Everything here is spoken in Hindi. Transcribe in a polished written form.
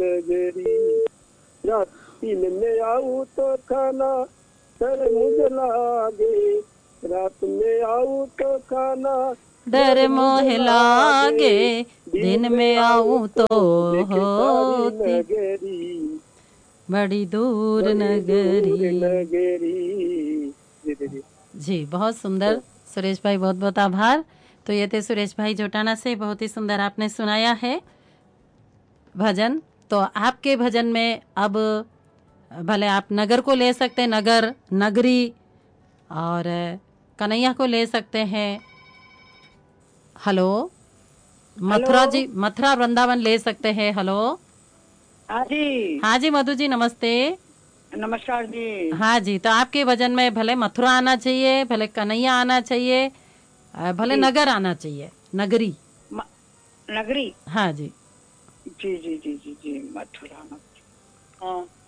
नगरी, रात में आऊं तो खाना डर मुझे लागे, रात में आऊं तो खाना डर मोह लागे, दिन में आऊं तो होती नगरी, बड़ी दूर बड़ी दूर नगरी। नगरी। जी। जी बहुत सुंदर सुरेश भाई, बहुत बहुत आभार। तो ये थे सुरेश भाई जोटाना से, बहुत ही सुंदर आपने सुनाया है भजन। तो आपके भजन में अब भले आप नगर को ले सकते हैं, नगर, नगरी, और कन्हैया को ले सकते हैं। Hello Mathura hello. जी, मथुरा वृंदावन ले सकते हैं। हेलो हाँ जी। हाँ जी मधु जी नमस्ते। नमस्कार जी। हाँ जी, तो आपके भजन में भले मथुरा आना चाहिए, भले कन्हैया आना चाहिए, भले जी। नगर आना चाहिए, नगरी। म, नगरी। हाँ जी। जी जी जी जी जी, मथुरा। हाँ।